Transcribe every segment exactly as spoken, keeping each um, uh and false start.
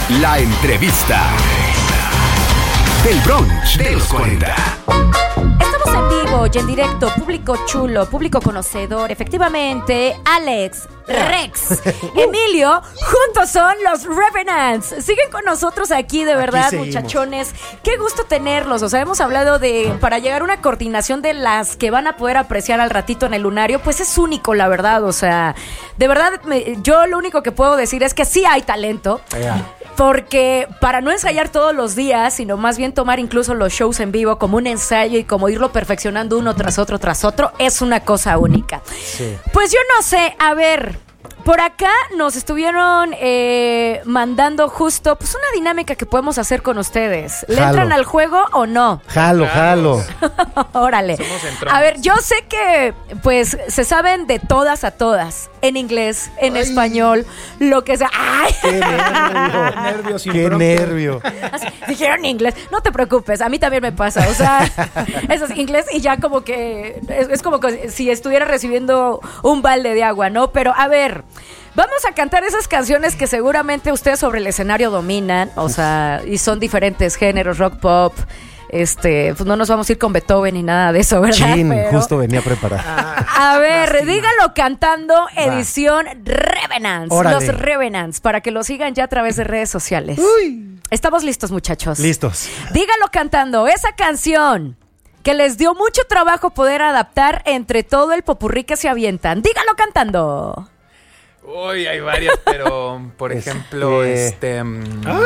La entrevista del brunch de los cuarenta. Estamos en vivo y en directo, público chulo, público conocedor. Efectivamente, Alex, Rex, Emilio, juntos son los Revenants. Siguen con nosotros aquí, de verdad, muchachones. Qué gusto tenerlos. O sea, hemos hablado de, para llegar a una coordinación de las que van a poder apreciar al ratito en el lunario, pues es único, la verdad. O sea, de verdad, me, yo lo único que puedo decir es que sí hay talento. Yeah. Porque para no ensayar todos los días, sino más bien tomar incluso los shows en vivo como un ensayo y como irlo perfeccionando uno tras otro, tras otro, es una cosa única. Sí. Pues yo no sé, a ver, por acá nos estuvieron eh, mandando justo pues una dinámica que podemos hacer con ustedes. ¿Le jalo. Entran al juego o no? Jalo, jalo. Órale. A ver, yo sé que pues se saben de todas a todas. En inglés, en Ay. español, lo que sea. ¡Ay! ¡Qué nervio! Nervios ¡Qué nervio! Así, dijeron inglés. No te preocupes, a mí también me pasa. O sea, eso es inglés y ya como que... Es, es como que si estuviera recibiendo un balde de agua, ¿no? Pero, a ver... Vamos a cantar esas canciones que seguramente ustedes sobre el escenario dominan. O sea, y son diferentes géneros, rock, pop... Este, pues no nos vamos a ir con Beethoven ni nada de eso, ¿verdad? Chin, Pero... justo venía preparado. A ver, lástima. Dígalo cantando, edición Revenants. Órale. Los Revenants, para que lo sigan ya a través de redes sociales. Uy. Estamos listos, muchachos. Listos. Dígalo cantando, esa canción que les dio mucho trabajo poder adaptar entre todo el popurrí que se avientan. Dígalo cantando. Uy, hay varias, pero por ejemplo, este... Um, ah.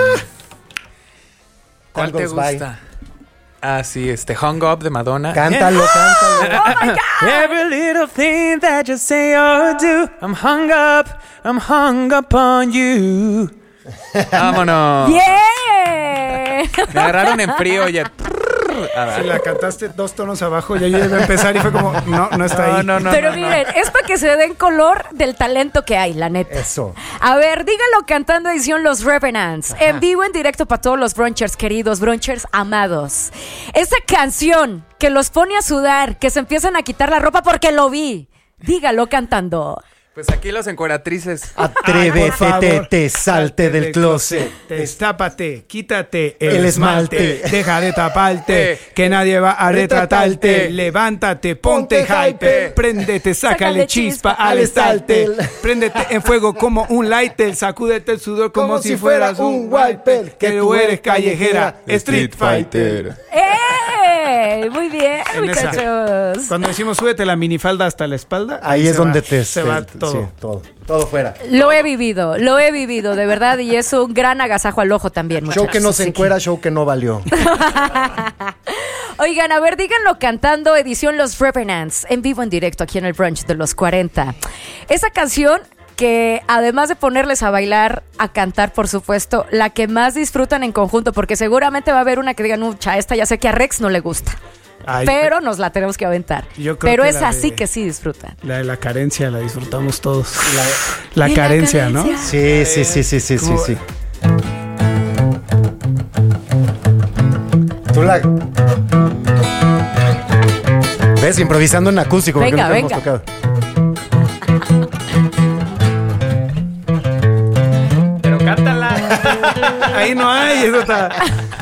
¿Cuál te gusta? By. Ah, sí, este Hung Up de Madonna. Cántalo, cántalo. Oh my God. Every little thing that you say or do, I'm hung up, I'm hung up on you. Vámonos. ¡Bien! Me agarraron en frío ya. Si la cantaste dos tonos abajo, ya yo iba a empezar y fue como, no, no está no, ahí. No, no, Pero no, miren, no. es para que se den color del talento que hay, la neta. Eso. A ver, dígalo cantando edición Los Revenants. Ajá. En vivo, en directo para todos los brunchers queridos, brunchers amados. Esa canción que los pone a sudar, que se empiezan a quitar la ropa porque lo vi. Dígalo cantando. Pues aquí los encueratrices. Atrévete, Ay, te, te salte del closet. Destápate, quítate el, el esmalte, esmalte. Deja de taparte, eh, que nadie va a retratarte. Eh, Levántate, ponte, ponte hype, hype. Préndete, sácale, sácale chispa, chispa al estalte. Préndete en fuego como un lighter, sacúdete el sudor como, como si fueras un wiper. Que tú eres callejera, Street Fighter. ¡Eh! Muy bien, en muchachos. Esa, cuando decimos súbete la minifalda hasta la espalda, ahí, ahí es donde va, te se va todo. Sí, todo, todo fuera. Lo he vivido, lo he vivido, de verdad, y es un gran agasajo al ojo también, muchachos. Show que no se encuera, que... show que no valió. Oigan, a ver, díganlo cantando, edición Los Revenants, en vivo, en directo, aquí en el brunch de los cuarenta. Esa canción que además de ponerles a bailar, a cantar, por supuesto, la que más disfrutan en conjunto, porque seguramente va a haber una que digan, ucha, esta ya sé que a Rex no le gusta. Ay, pero nos la tenemos que aventar. Pero es así de, que sí disfrutan. La de la carencia la disfrutamos todos. La, la, carencia, la carencia, ¿no? Sí, sí, sí, sí, sí, sí, sí. Tú la... ¿Ves? Improvisando en acústico. Venga, porque venga. Hemos tocado. Pero cántala. Ahí no hay, eso está...